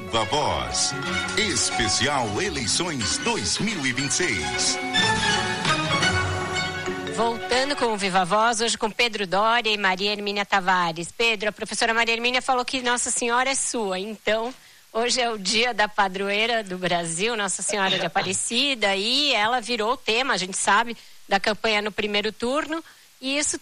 Viva Voz. Especial Eleições 2026. Voltando com o Viva Voz, hoje com Pedro Doria e Maria Hermínia Tavares. Pedro, a professora Maria Hermínia falou que Nossa Senhora é sua, então hoje é o dia da padroeira do Brasil, Nossa Senhora de Aparecida, e ela virou o tema, a gente sabe, da campanha no primeiro turno, e isso